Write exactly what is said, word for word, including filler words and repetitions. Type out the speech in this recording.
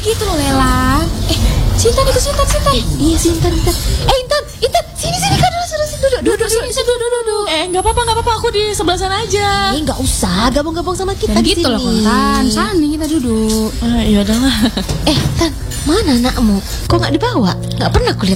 gitu loh Lela. Eh, Sintan itu Sintan, Sintan. Eh, iya Sintan, Intan. Eh Intan, Intan, sini sini kak dulu, duduk, duduk, duduk, sini, Duduk, duduk, duduk. Eh, nggak apa-apa, nggak apa-apa. Aku di sebelah sana aja. Eh, nggak usah gabung-gabung sama kita Dan di gitu sini. loh Kontan. Sana kita duduk. Eh, ya udahlah. Eh, Tan, mana anakmu? Kok nggak dibawa? Nggak pernah kulihat